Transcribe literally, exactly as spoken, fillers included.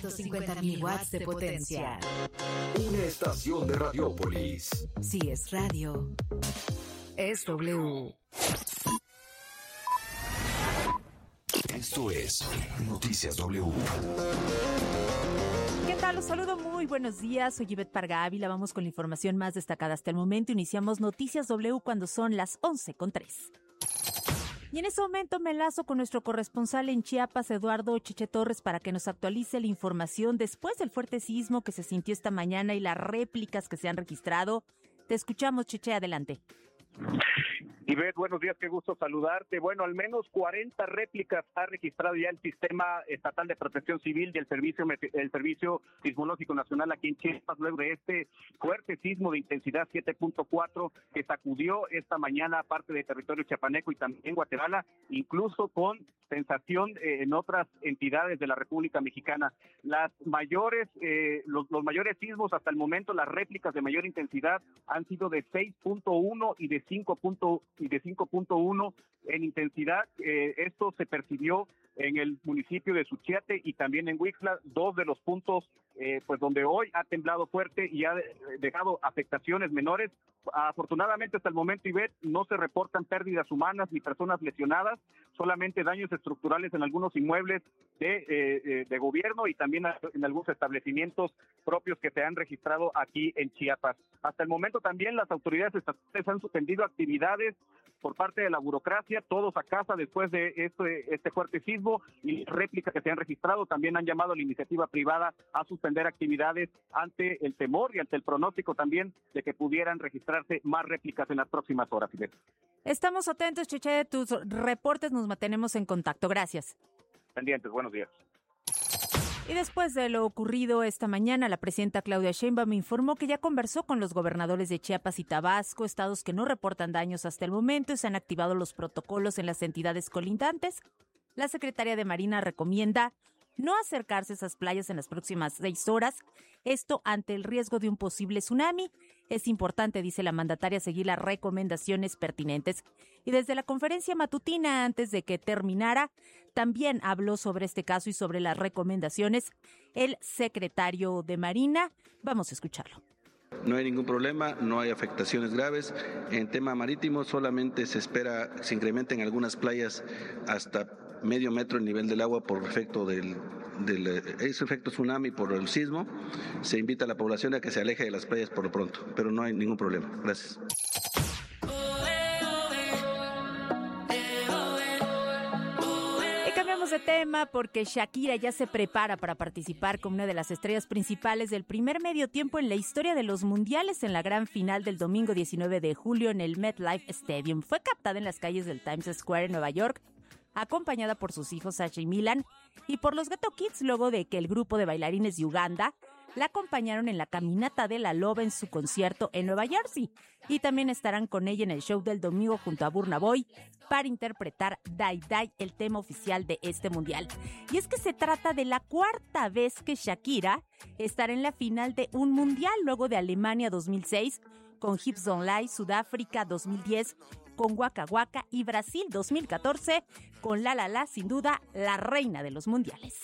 ciento cincuenta mil watts de potencia. Una estación de Radiópolis. Si es radio, es W. Esto es Noticias W. ¿Qué tal? Los saludo, muy buenos días. Soy Ivette Parga Ávila. Vamos con la información más destacada hasta el momento. Iniciamos Noticias W cuando son las once con tres. Y en ese momento me enlazo con nuestro corresponsal en Chiapas, Eduardo Cheche Torres, para que nos actualice la información después del fuerte sismo que se sintió esta mañana y las réplicas que se han registrado. Te escuchamos, Cheche, adelante. Ivette, buenos días, qué gusto saludarte. Bueno, al menos cuarenta réplicas ha registrado ya el Sistema Estatal de Protección Civil y el Servicio el Servicio Sismológico Nacional aquí en Chiapas, luego de este fuerte sismo de intensidad siete punto cuatro que sacudió esta mañana parte del territorio chiapaneco y también Guatemala, incluso con sensación eh, en otras entidades de la República Mexicana. Las mayores, eh, los, los mayores sismos hasta el momento, las réplicas de mayor intensidad han sido de seis punto uno y de cinco y de cinco punto uno en intensidad. Eh, esto se percibió en el municipio de Suchiate y también en Huixla, dos de los puntos eh, pues donde hoy ha temblado fuerte y ha dejado afectaciones menores. Afortunadamente hasta el momento, Ivette, no se reportan pérdidas humanas ni personas lesionadas, solamente daños estructurales en algunos inmuebles de, eh, de gobierno y también en algunos establecimientos propios que se han registrado aquí en Chiapas. Hasta el momento también las autoridades estatales han suspendido actividades por parte de la burocracia, todos a casa después de este, este fuerte sismo y réplicas que se han registrado. También han llamado a la iniciativa privada a suspender actividades ante el temor y ante el pronóstico también de que pudieran registrarse más réplicas en las próximas horas. Estamos atentos, Cheche, de tus reportes, nos mantenemos en contacto. Gracias. Pendientes, buenos días. Y después de lo ocurrido esta mañana, la presidenta Claudia Sheinbaum informó que ya conversó con los gobernadores de Chiapas y Tabasco, estados que no reportan daños hasta el momento, y se han activado los protocolos en las entidades colindantes. La secretaria de Marina recomienda no acercarse a esas playas en las próximas seis horas, esto ante el riesgo de un posible tsunami. Es importante, dice la mandataria, seguir las recomendaciones pertinentes. Y desde la conferencia matutina, antes de que terminara, también habló sobre este caso y sobre las recomendaciones el secretario de Marina. Vamos a escucharlo. No hay ningún problema, no hay afectaciones graves. En tema marítimo solamente se espera se incrementen algunas playas hasta medio metro el nivel del agua por efecto del, del ese efecto tsunami por el sismo. Se invita a la población a que se aleje de las playas por lo pronto, pero no hay ningún problema. Gracias. De tema porque Shakira ya se prepara para participar como una de las estrellas principales del primer medio tiempo en la historia de los mundiales en la gran final del domingo diecinueve de julio en el MetLife Stadium. Fue captada en las calles del Times Square en Nueva York, acompañada por sus hijos Sasha y Milan y por los Ghetto Kids, luego de que el grupo de bailarines de Uganda la acompañaron en la caminata de la loba en su concierto en Nueva Jersey. Y también estarán con ella en el show del domingo junto a Burna Boy para interpretar Die Die, el tema oficial de este mundial. Y es que se trata de la cuarta vez que Shakira estará en la final de un mundial, luego de Alemania dos mil seis, con Hips Don't Lie, Sudáfrica dos mil diez, con Waka Waka y Brasil dos mil catorce, con La La La, sin duda la reina de los mundiales.